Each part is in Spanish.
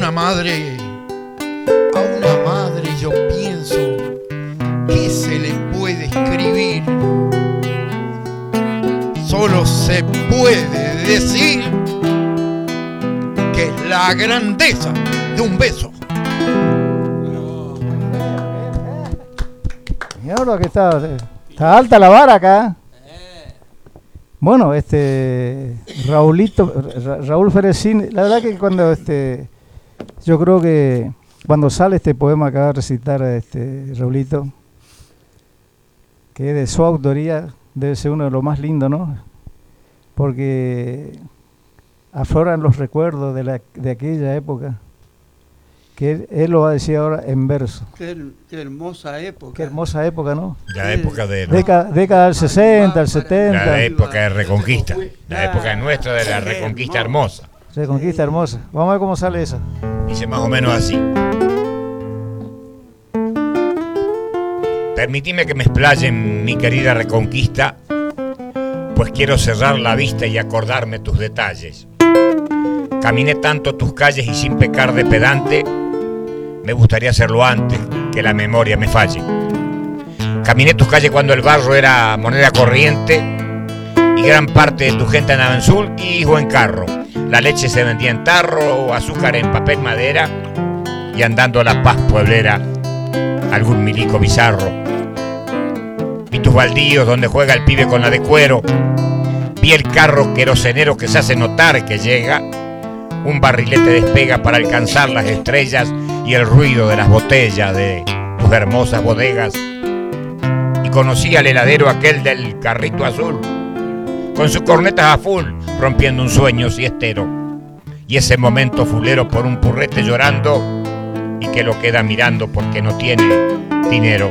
una madre yo pienso, ¿qué se le puede escribir? Solo se puede decir que es la grandeza de un beso. Y ahora que está alta la vara acá. Bueno, Raúl Ferezín, la verdad que cuando yo creo que cuando sale este poema que va a recitar Raulito, que es de su autoría, debe ser uno de los más lindos, ¿no? Porque afloran los recuerdos de aquella época, que él lo va a decir ahora en verso. Qué hermosa época. Qué hermosa época, ¿no? La época de... Década del 60, del 70. La época de Reconquista. La época nuestra de la Reconquista hermosa. Reconquista hermosa. Vamos a ver cómo sale esa. Dice más o menos así. Permitime que me explaye en mi querida Reconquista, pues quiero cerrar la vista y acordarme tus detalles. Caminé tanto tus calles y sin pecar de pedante, me gustaría hacerlo antes que la memoria me falle. Caminé tus calles cuando el barro era moneda corriente y gran parte de tu gente andaba en sulky o en carro. La leche se vendía en tarro, azúcar en papel madera y andando a la paz pueblera algún milico bizarro. Vi tus baldíos donde juega el pibe con la de cuero. Vi el carro querosenero que se hace notar que llega. Un barrilete despega para alcanzar las estrellas y el ruido de las botellas de tus hermosas bodegas. Y conocí al heladero aquel del carrito azul, con sus cornetas a full, rompiendo un sueño siestero. Y ese momento fulero por un purrete llorando y que lo queda mirando porque no tiene dinero.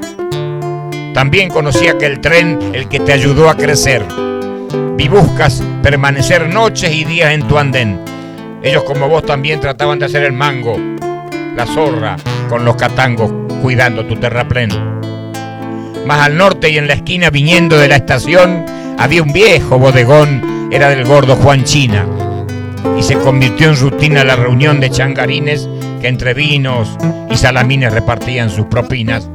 También conocí aquel tren, el que te ayudó a crecer. Vi buscas permanecer noches y días en tu andén. Ellos como vos también trataban de hacer el mango, la zorra con los catangos cuidando tu terraplén. Más al norte y en la esquina viniendo de la estación había un viejo bodegón, era del gordo Juan China. Y se convirtió en rutina la reunión de changarines que entre vinos y salamines repartían sus propinas.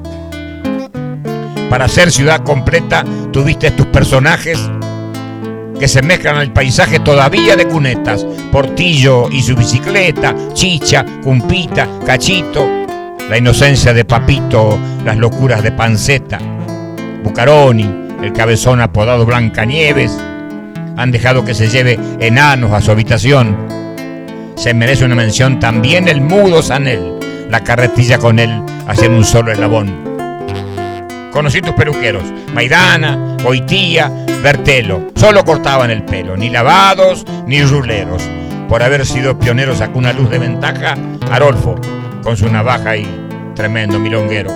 Para hacer ciudad completa tuviste tus personajes que se mezclan al paisaje todavía de cunetas. Portillo y su bicicleta, Chicha, Cumpita, Cachito, la inocencia de Papito, las locuras de Panceta. Bucaroni, el cabezón apodado Blancanieves, han dejado que se lleve enanos a su habitación. Se merece una mención también el mudo Sanel, la carretilla con él hacían un solo eslabón. Conocí tus peluqueros, Maidana, Goitía, Bertelo, solo cortaban el pelo, ni lavados ni ruleros. Por haber sido pioneros sacó una luz de ventaja Arolfo, con su navaja y tremendo milonguero.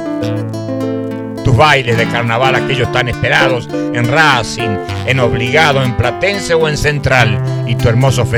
Tus bailes de carnaval, aquellos tan esperados, en Racing, en Obligado, en Platense o en Central, y tu hermoso